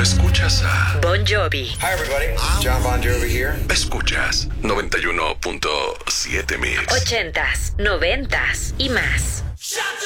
escuchas a Bon Jovi. Hi everybody, John Bon Jovi here. Escuchas 91.7 Mix. 80s, 90s y más.